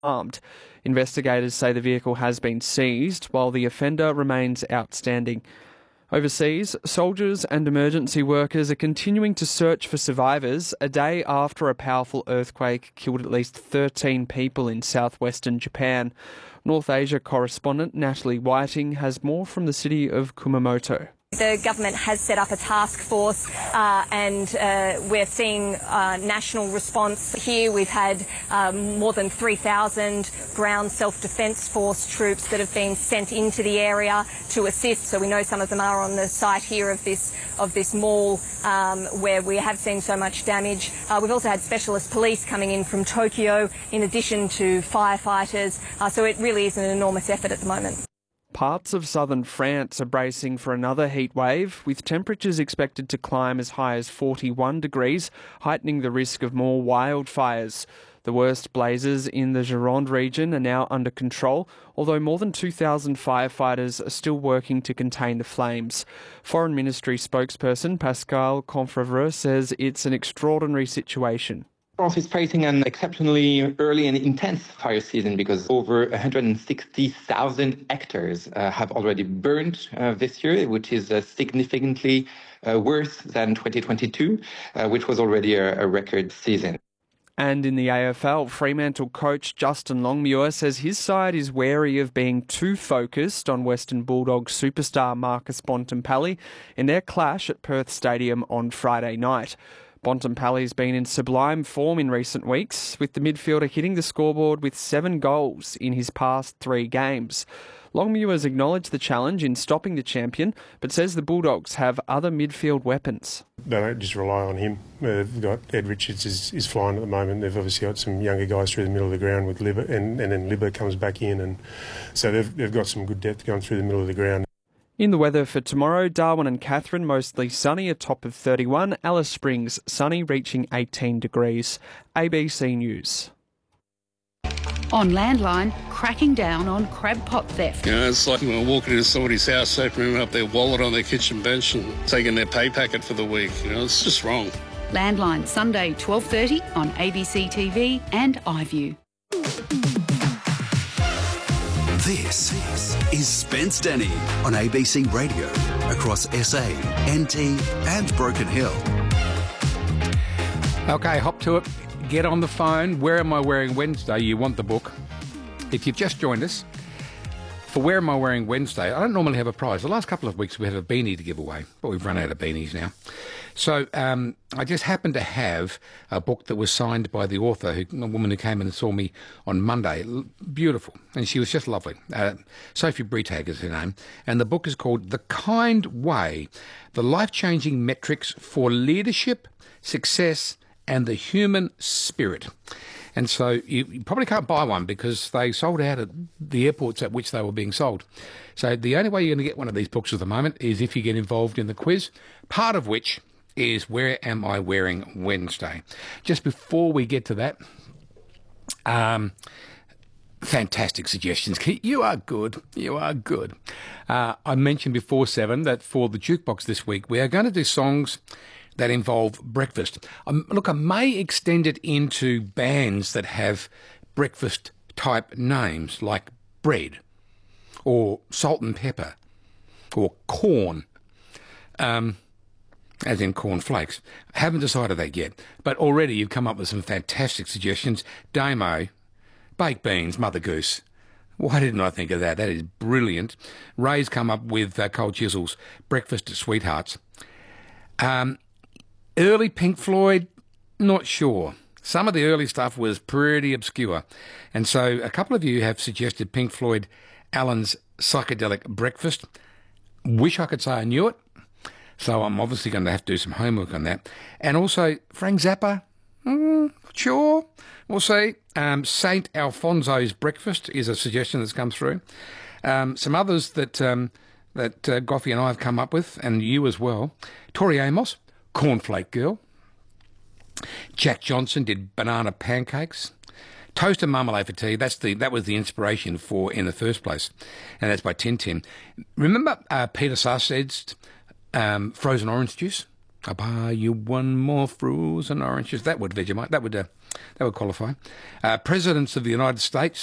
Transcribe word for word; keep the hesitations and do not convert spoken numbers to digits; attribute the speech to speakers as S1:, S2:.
S1: armed. Investigators say the vehicle has been seized, while the offender remains outstanding. Overseas, soldiers and emergency workers are continuing to search for survivors a day after a powerful earthquake killed at least thirteen people in southwestern Japan. North Asia correspondent Natalie Whiting has more from the city of Kumamoto.
S2: The government has set up a task force uh, and uh, we're seeing uh, national response here. We've had um, more than three thousand ground self-defence force troops that have been sent into the area to assist. So we know some of them are on the site here of this of this mall um, where we have seen so much damage. Uh, we've also had specialist police coming in from Tokyo in addition to firefighters. Uh, so it really is an enormous effort at the moment.
S1: Parts of southern France are bracing for another heat wave, with temperatures expected to climb as high as forty-one degrees, heightening the risk of more wildfires. The worst blazes in the Gironde region are now under control, although more than two thousand firefighters are still working to contain the flames. Foreign Ministry spokesperson Pascal Confrevre says it's an extraordinary situation.
S3: France is facing an exceptionally early and intense fire season because over one hundred sixty thousand hectares uh, have already burned uh, this year, which is uh, significantly uh, worse than twenty twenty-two, uh, which was already a, a record season.
S1: And in the A F L, Fremantle coach Justin Longmuir says his side is wary of being too focused on Western Bulldogs superstar Marcus Bontempelli in their clash at Perth Stadium on Friday night. Bontempelli's been in sublime form in recent weeks, with the midfielder hitting the scoreboard with seven goals in his past three games. Longmuir has acknowledged the challenge in stopping the champion, but says the Bulldogs have other midfield weapons.
S4: They don't just rely on him. Uh, they've got Ed Richards is, is flying at the moment. They've obviously got some younger guys through the middle of the ground with Libber, and, and then Libber comes back in, and so they've they've got some good depth going through the middle of the ground.
S1: In the weather for tomorrow, Darwin and Katherine mostly sunny, a top of thirty-one. Alice Springs sunny, reaching eighteen degrees. A B C News.
S5: On Landline, cracking down on crab pot theft.
S6: You know, it's like when walking into somebody's house, opening up their wallet on their kitchen bench and taking their pay packet for the week. You know, it's just wrong.
S5: Landline, Sunday, twelve thirty on A B C T V and iView.
S7: This is Spence Denny on A B C Radio across S A, N T and Broken Hill.
S8: Okay, hop to it. Get on the phone. Where Am I Wearing Wednesday? You want the book. If you've just joined us, for Where Am I Wearing Wednesday, I don't normally have a prize. The last couple of weeks we had a beanie to give away, but we've run out of beanies now. So um, I just happened to have a book that was signed by the author, who, a woman who came in and saw me on Monday. Beautiful. And she was just lovely. Uh, Sophie Bretag is her name. And the book is called The Kind Way, The Life-Changing Metrics for Leadership, Success and the Human Spirit. And so you, you probably can't buy one because they sold out at the airports at which they were being sold. So the only way you're going to get one of these books at the moment is if you get involved in the quiz, part of which is Where Am I Wearing Wednesday? Just before we get to that, um, fantastic suggestions. You are good. You are good. Uh, I mentioned before seven that for the jukebox this week, we are going to do songs that involve breakfast. Um, look, I may extend it into bands that have breakfast-type names like Bread or Salt and Pepper or Corn, um, as in corn flakes. I haven't decided that yet, but already you've come up with some fantastic suggestions. Damo, baked beans, Mother Goose. Why didn't I think of that? That is brilliant. Ray's come up with uh, Cold Chisels, Breakfast at Sweethearts. Um, early Pink Floyd, not sure. Some of the early stuff was pretty obscure. And so a couple of you have suggested Pink Floyd, Alan's Psychedelic Breakfast. Wish I could say I knew it. So I'm obviously going to have to do some homework on that. And also Frank Zappa, mm, sure. We'll see. Um, Saint Alfonso's Breakfast is a suggestion that's come through. Um, some others that um, that uh, Goffy and I have come up with, and you as well. Tori Amos, Cornflake Girl. Jack Johnson did Banana Pancakes. Toast and Marmalade for Tea, that's the that was the inspiration for In the First Place. And that's by Tintin. Remember uh, Peter Sarsted's um, Frozen Orange Juice? I'll buy you one more frozen orange juice. That would Vegemite. That would uh, That would qualify. Uh, presidents of the United States,